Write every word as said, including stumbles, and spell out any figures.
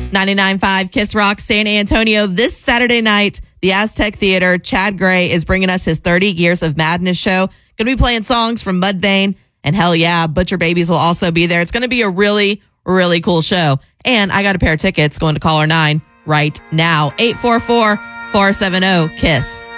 ninety-nine point five Kiss Rock San Antonio. This Saturday night, the Aztec Theater, Chad Gray is bringing us his thirty Years of Madness show. Going to be playing songs from Mudvayne, and hell yeah, Butcher Babies will also be there. It's going to be a really, really cool show. And I got a pair of tickets going to caller nine right now. eight four four, four seven zero, KISS.